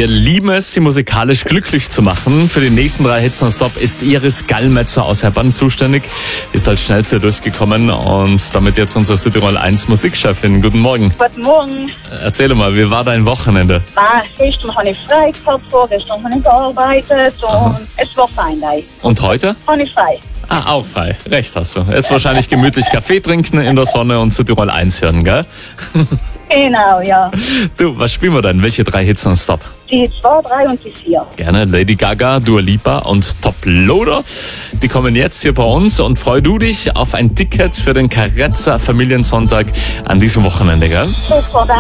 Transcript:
Wir lieben es, Sie musikalisch glücklich zu machen. Für die nächsten 3 Hits nonstop ist Iris Gallmetzer aus Hebbern zuständig. Ist als schnellste durchgekommen und damit jetzt unsere Südtirol 1 Musikchefin. Guten Morgen. Guten Morgen. Erzähl mal, wie war dein Wochenende? Gestern habe ich frei gehabt, vorgestern habe ich gearbeitet und es war fein. Und heute? Habe ich frei. Ah, auch frei. Recht hast du. Jetzt wahrscheinlich gemütlich Kaffee trinken in der Sonne und Südtirol 1 hören, gell? Genau, ja. Du, was spielen wir denn? Welche 3 Hits nonstop? Die 2, 3 und die 4. Gerne Lady Gaga, Dua Lipa und Top Loader. Die kommen jetzt hier bei uns und freu du dich auf ein Ticket für den Carezza Familiensonntag an diesem Wochenende, gell? Super,